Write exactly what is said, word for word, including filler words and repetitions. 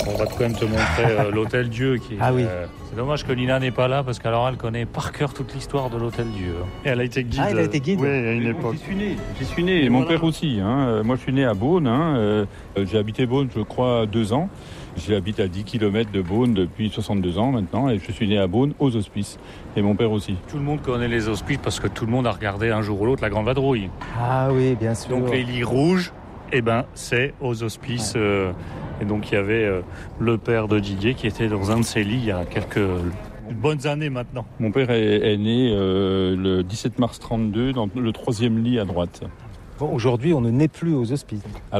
On va quand même te montrer euh, l'Hôtel Dieu. Qui est, ah oui. Euh, c'est dommage que Nina n'est pas là parce qu'alors elle connaît par cœur toute l'histoire de l'Hôtel Dieu. Et elle a été guide. Ah, elle a été guide. Oui, à une Mais époque. bon, J'y suis né, j'y suis né, et, Et mon voilà. père aussi. Hein. Euh, Moi, je suis né à Beaune. Hein. Euh, J'ai habité Beaune, je crois, deux ans. J'habite à dix kilomètres de Beaune depuis soixante-deux ans maintenant, et je suis né à Beaune, aux Hospices. Et mon père aussi. Tout le monde connaît les Hospices parce que tout le monde a regardé un jour ou l'autre la Grande Vadrouille. Ah oui, bien sûr. Donc les lits rouges, eh ben, c'est aux Hospices. Ouais. Euh, et donc il y avait euh, le père de Didier qui était dans un de ces lits il y a quelques bonnes années maintenant. Mon père est, est né euh, le dix-sept mars trente-deux dans le troisième lit à droite. Bon, aujourd'hui, on ne naît plus aux Hospices.